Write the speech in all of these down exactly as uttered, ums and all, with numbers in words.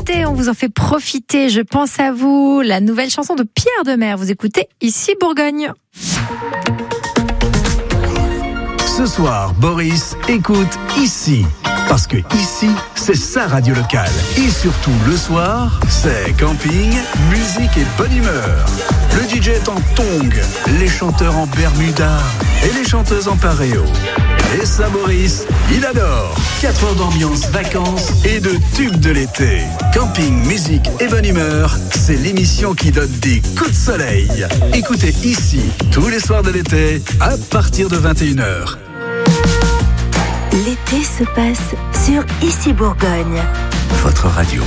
l'été, on vous en fait profiter. Je pense à vous, la nouvelle chanson de Pierre Demers. Vous écoutez Ici Bourgogne. Ce soir, Boris écoute Ici. Parce que ici, c'est sa radio locale. Et surtout, le soir, c'est camping, musique et bonne humeur. Le D J est en tongs, les chanteurs en bermuda et les chanteuses en paréo. Et ça, Boris, il adore. quatre heures d'ambiance, vacances et de tubes de l'été. Camping, musique et bonne humeur, c'est l'émission qui donne des coups de soleil. Écoutez Ici, tous les soirs de l'été, à partir de vingt et une heures. L'été se passe sur Ici Bourgogne. Votre radio.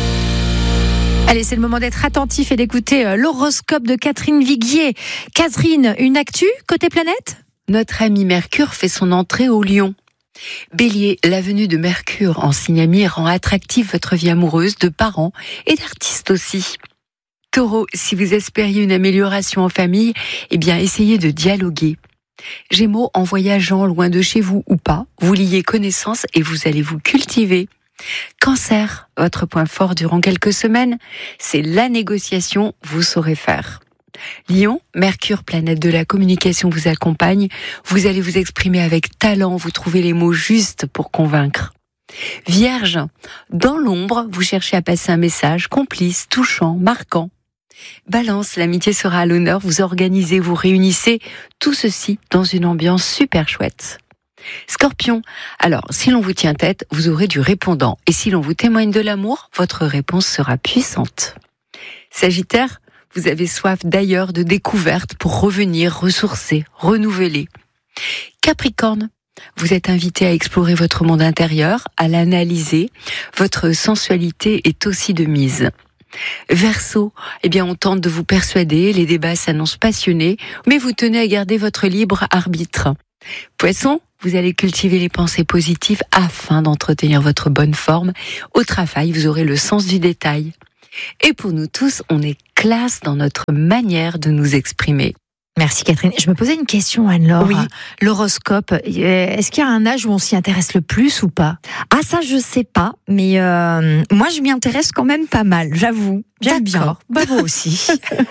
Allez, c'est le moment d'être attentif et d'écouter l'horoscope de Catherine Viguier. Catherine, une actu côté planète ? Notre ami Mercure fait son entrée au Lion. Bélier, la venue de Mercure en signe ami rend attractive votre vie amoureuse, de parents et d'artistes aussi. Taureau, si vous espériez une amélioration en famille, eh bien essayez de dialoguer. Gémeaux, en voyageant loin de chez vous ou pas, vous liez connaissance et vous allez vous cultiver. Cancer, votre point fort durant quelques semaines, c'est la négociation, vous saurez faire. Lion, Mercure, planète de la communication, vous accompagne, vous allez vous exprimer avec talent, vous trouvez les mots justes pour convaincre. Vierge, dans l'ombre, vous cherchez à passer un message complice, touchant, marquant. Balance, l'amitié sera à l'honneur, vous organisez, vous réunissez, tout ceci dans une ambiance super chouette. Scorpion, alors si l'on vous tient tête, vous aurez du répondant, et si l'on vous témoigne de l'amour, votre réponse sera puissante. Sagittaire, vous avez soif d'ailleurs de découvertes pour revenir, ressourcer, renouveler. Capricorne, vous êtes invité à explorer votre monde intérieur, à l'analyser, votre sensualité est aussi de mise. Verseau, eh bien on tente de vous persuader, les débats s'annoncent passionnés, mais vous tenez à garder votre libre arbitre. Poisson, vous allez cultiver les pensées positives afin d'entretenir votre bonne forme. Au travail, vous aurez le sens du détail. Et pour nous tous, on est classe dans notre manière de nous exprimer. Merci Catherine. Je me posais une question, Anne-Laure. Oui. L'horoscope, est-ce qu'il y a un âge où on s'y intéresse le plus ou pas ? Ah ça je sais pas, mais euh, moi je m'y intéresse quand même pas mal, j'avoue. J'aime bien. Bah moi aussi.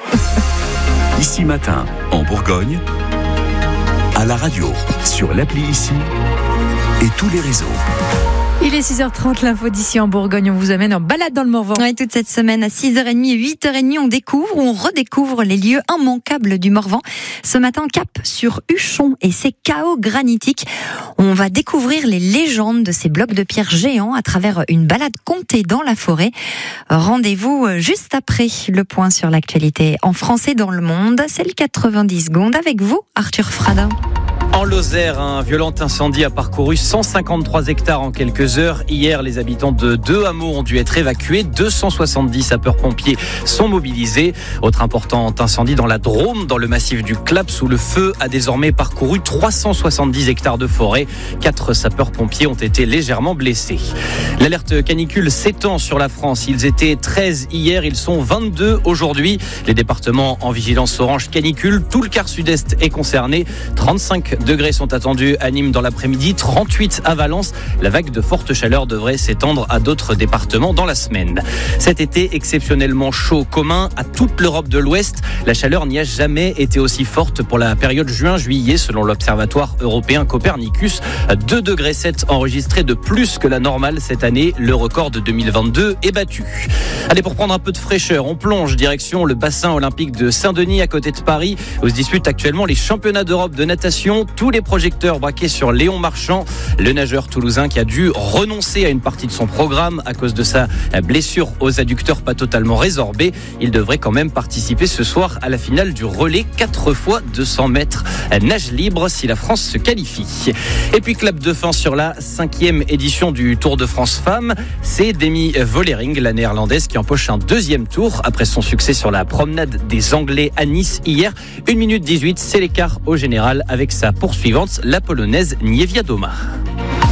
Ici matin, en Bourgogne, à la radio, sur l'appli Ici et tous les réseaux. Il est six heures trente, l'info d'ici en Bourgogne. On vous amène en balade dans le Morvan. Oui, toute cette semaine à six heures trente et huit heures trente, on découvre, on redécouvre les lieux immanquables du Morvan. Ce matin, cap sur Huchon et ses chaos granitiques. On va découvrir les légendes de ces blocs de pierre géants à travers une balade contée dans la forêt. Rendez-vous juste après le point sur l'actualité en France et dans le monde. C'est le quatre-vingt-dix secondes avec vous, Arthur Fradin. En Lozère, un violent incendie a parcouru cent cinquante-trois hectares en quelques heures. Hier, les habitants de deux hameaux ont dû être évacués. deux cent soixante-dix sapeurs-pompiers sont mobilisés. Autre important incendie dans la Drôme, dans le massif du Claps, où le feu a désormais parcouru trois cent soixante-dix hectares de forêt. Quatre sapeurs-pompiers ont été légèrement blessés. L'alerte canicule s'étend sur la France. Ils étaient treize hier, ils sont vingt-deux aujourd'hui. Les départements en vigilance orange canicule, tout le quart sud-est est concerné. trente-cinq degrés sont attendus à Nîmes dans l'après-midi, trente-huit à Valence. La vague de forte chaleur devrait s'étendre à d'autres départements dans la semaine. Cet été exceptionnellement chaud, commun à toute l'Europe de l'Ouest. La chaleur n'y a jamais été aussi forte pour la période juin-juillet selon l'Observatoire européen Copernicus. deux degrés sept enregistrés de plus que la normale cette année. Le record de deux mille vingt-deux est battu. Allez, pour prendre un peu de fraîcheur, on plonge direction le bassin olympique de Saint-Denis à côté de Paris où se disputent actuellement les championnats d'Europe de natation. Tous les projecteurs braqués sur Léon Marchand, le nageur toulousain qui a dû renoncer à une partie de son programme à cause de sa blessure aux adducteurs pas totalement résorbée. Il devrait quand même participer ce soir à la finale du relais quatre fois deux cents mètres nage libre si la France se qualifie. Et puis clap de fin sur la cinquième édition du Tour de France Femmes. C'est Demi Vollering, la néerlandaise, qui empoche un deuxième tour après son succès sur la promenade des Anglais à Nice hier. une minute dix-huit, c'est l'écart au général avec sa poursuivante, la polonaise Niewiadoma.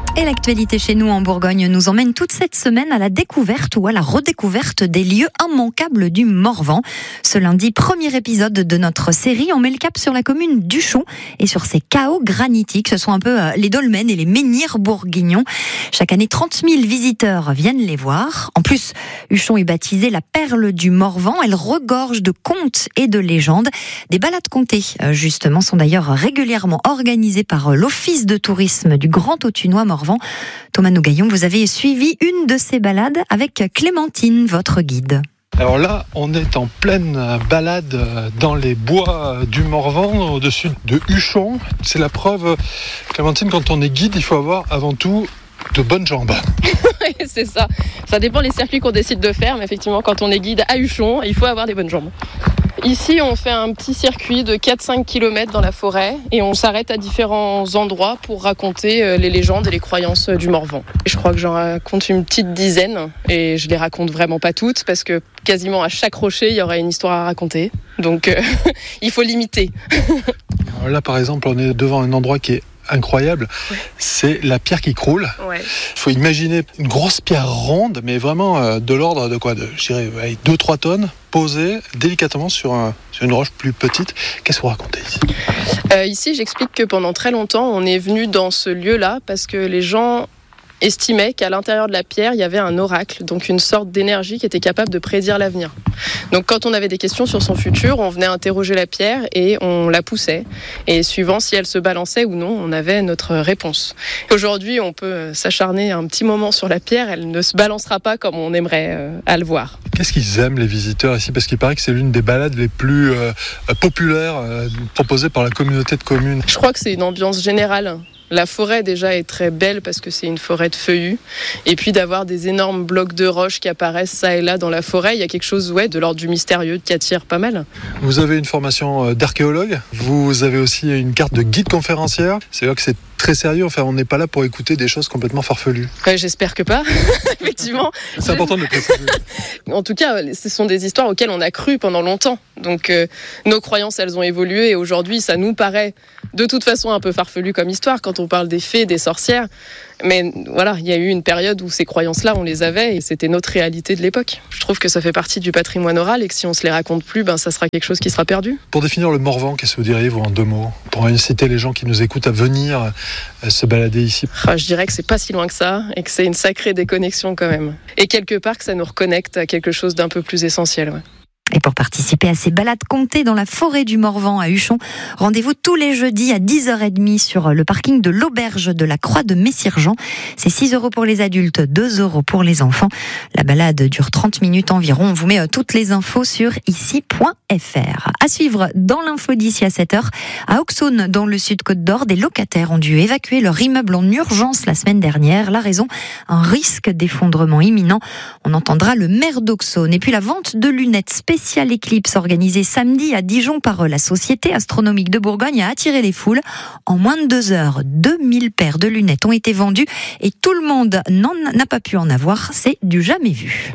Et l'actualité chez nous en Bourgogne nous emmène toute cette semaine à la découverte ou à la redécouverte des lieux immanquables du Morvan. Ce lundi, premier épisode de notre série, on met le cap sur la commune d'Uchon et sur ses chaos granitiques. Ce sont un peu les dolmens et les menhirs bourguignons. Chaque année, trente mille visiteurs viennent les voir. En plus, Uchon est baptisée la perle du Morvan. Elle regorge de contes et de légendes. Des balades comptées, justement, sont d'ailleurs régulièrement organisées par l'Office de tourisme du Grand Autunois Morvan. Thomas Nougaillon, vous avez suivi une de ces balades avec Clémentine, votre guide. Alors là, on est en pleine balade dans les bois du Morvan, au-dessus de Uchon. C'est la preuve, Clémentine, quand on est guide, il faut avoir avant tout de bonnes jambes. Oui, c'est ça. Ça dépend des circuits qu'on décide de faire, mais effectivement, quand on est guide à Uchon, il faut avoir des bonnes jambes. Ici, on fait un petit circuit de quatre à cinq kilomètres dans la forêt et on s'arrête à différents endroits pour raconter les légendes et les croyances du Morvan. Je crois que j'en raconte une petite dizaine et je les raconte vraiment pas toutes parce que quasiment à chaque rocher, il y aura une histoire à raconter. Donc, euh, il faut limiter. Alors là, par exemple, on est devant un endroit qui est incroyable, ouais. C'est la pierre qui croule. Ouais. Il faut imaginer une grosse pierre ronde, mais vraiment euh, de l'ordre de quoi, de, je dirais, ouais, deux à trois tonnes, posée délicatement sur, un, sur une roche plus petite. Qu'est-ce que vous racontez ici ? euh, Ici, j'explique que pendant très longtemps, on est venu dans ce lieu-là parce que les gens estimait qu'à l'intérieur de la pierre, il y avait un oracle, donc une sorte d'énergie qui était capable de prédire l'avenir. Donc quand on avait des questions sur son futur, on venait interroger la pierre et on la poussait. Et suivant si elle se balançait ou non, on avait notre réponse. Aujourd'hui, on peut s'acharner un petit moment sur la pierre, elle ne se balancera pas comme on aimerait euh, à le voir. Qu'est-ce qu'ils aiment les visiteurs ici ? Parce qu'il paraît que c'est l'une des balades les plus euh, populaires euh, proposées par la communauté de communes. Je crois que c'est une ambiance générale. La forêt déjà est très belle parce que c'est une forêt de feuillus. Et puis d'avoir des énormes blocs de roches qui apparaissent ça et là dans la forêt, il y a quelque chose ouais, de l'ordre du mystérieux qui attire pas mal. Vous avez une formation d'archéologue, vous avez aussi une carte de guide conférencière. C'est là que c'est très sérieux, enfin on n'est pas là pour écouter des choses complètement farfelues. Ouais, j'espère que pas, effectivement. C'est important de le préciser. En tout cas, ce sont des histoires auxquelles on a cru pendant longtemps. Donc euh, nos croyances, elles ont évolué et aujourd'hui, ça nous paraît de toute façon un peu farfelu comme histoire quand on parle des fées, des sorcières. Mais voilà, il y a eu une période où ces croyances-là, on les avait et c'était notre réalité de l'époque. Je trouve que ça fait partie du patrimoine oral et que si on se les raconte plus, ben, ça sera quelque chose qui sera perdu. Pour définir le Morvan, qu'est-ce que vous diriez, vous, en deux mots ? Pour inciter les gens qui nous écoutent à venir se balader ici. Ah, je dirais que c'est pas si loin que ça et que c'est une sacrée déconnexion quand même. Et quelque part que ça nous reconnecte à quelque chose d'un peu plus essentiel. Ouais. Et pour participer à ces balades comptées dans la forêt du Morvan à Uchon, rendez-vous tous les jeudis à dix heures trente sur le parking de l'auberge de la Croix de Messirgeant. C'est six euros pour les adultes, deux euros pour les enfants. La balade dure trente minutes environ. On vous met toutes les infos sur ici point f r. À suivre dans l'info d'ici à sept heures, à Auxonne, dans le sud Côte d'Or, des locataires ont dû évacuer leur immeuble en urgence la semaine dernière. La raison, un risque d'effondrement imminent. On entendra le maire d'Auxonne. Et puis la vente de lunettes spéciales Spécial Eclipse organisée samedi à Dijon par la Société astronomique de Bourgogne a attiré les foules. En moins de deux heures, deux mille paires de lunettes ont été vendues et tout le monde n'en, n'a pas pu en avoir. C'est du jamais vu.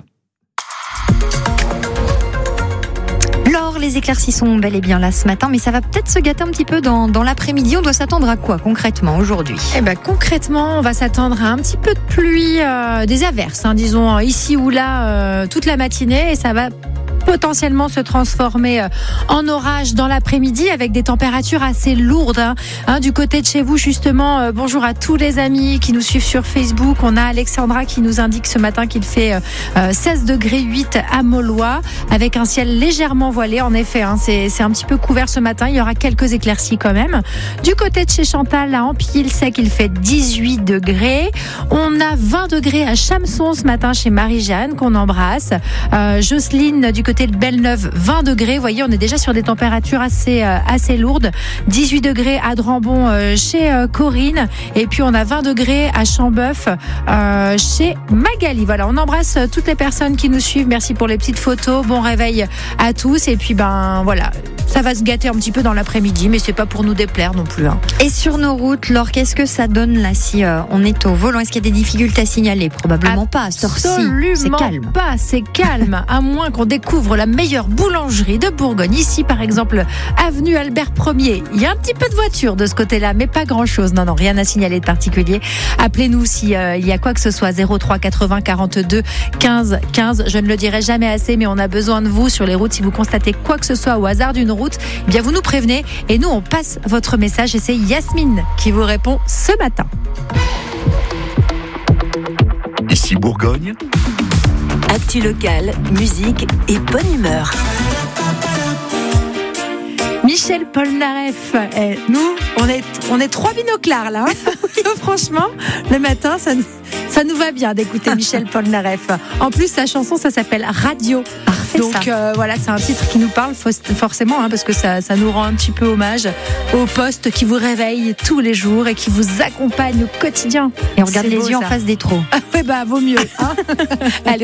Alors, les éclaircies sont bel et bien là ce matin, mais ça va peut-être se gâter un petit peu dans, dans l'après-midi. On doit s'attendre à quoi concrètement aujourd'hui ? Eh ben, concrètement, on va s'attendre à un petit peu de pluie, euh, des averses, hein, disons ici ou là, euh, toute la matinée, et ça va potentiellement se transformer en orage dans l'après-midi avec des températures assez lourdes. Hein. Hein, du côté de chez vous, justement, euh, bonjour à tous les amis qui nous suivent sur Facebook. On a Alexandra qui nous indique ce matin qu'il fait euh, seize degrés huit à Maulois avec un ciel légèrement voilé. En effet, hein, c'est, c'est un petit peu couvert ce matin. Il y aura quelques éclaircies quand même. Du côté de chez Chantal, à Ampille-Sec, il fait dix-huit degrés. On a vingt degrés à Chamson ce matin chez Marie-Jeanne qu'on embrasse. Euh, Jocelyne, du côté de Belle-Neuve, vingt degrés. Vous voyez, on est déjà sur des températures assez, euh, assez lourdes. dix-huit degrés à Drambon euh, chez euh, Corinne. Et puis, on a vingt degrés à Chambeuf euh, chez Magali. Voilà, on embrasse toutes les personnes qui nous suivent. Merci pour les petites photos. Bon réveil à tous. Et puis, ben voilà, ça va se gâter un petit peu dans l'après-midi, mais c'est pas pour nous déplaire non plus. Hein. Et sur nos routes, Laure, qu'est-ce que ça donne là si euh, on est au volant ? Est-ce qu'il y a des difficultés à signaler ? Probablement pas. À cette heure-ci, c'est calme. Absolument pas, c'est calme. À moins qu'on découvre découvre la meilleure boulangerie de Bourgogne. Ici, par exemple, avenue Albert Ier. Il y a un petit peu de voiture de ce côté-là, mais pas grand-chose. Non, non, rien à signaler de particulier. Appelez-nous si euh, il y a quoi que ce soit. zéro trois quatre-vingts quarante-deux quinze quinze. Je ne le dirai jamais assez, mais on a besoin de vous sur les routes. Si vous constatez quoi que ce soit au hasard d'une route, eh bien vous nous prévenez et nous on passe votre message. Et c'est Yasmine qui vous répond ce matin. Ici Bourgogne. Actu locale, musique et bonne humeur. Michel Polnareff, eh, nous, on est, on est trois binoclars là. Hein. Franchement, le matin, ça, ça nous va bien d'écouter Michel Polnareff. En plus, sa chanson, ça s'appelle Radio. Parfait, Donc euh, voilà, c'est un titre qui nous parle forcément, hein, parce que ça, ça nous rend un petit peu hommage au poste qui vous réveille tous les jours et qui vous accompagne au quotidien. Et on regarde C'est les beau, yeux ça. en face des trous. Ah ouais, bah vaut mieux. Hein. Allez.